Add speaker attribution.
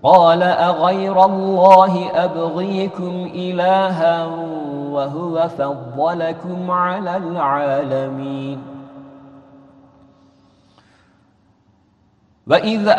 Speaker 1: قال أغير الله أبغيكم إلها وهو فضلكم على العالمين. وإذ